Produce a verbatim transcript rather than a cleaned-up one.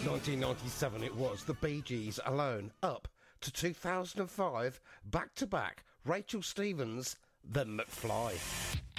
nineteen ninety-seven it was, the Bee Gees alone, up to two thousand five, back to back, Rachel Stevens, then McFly.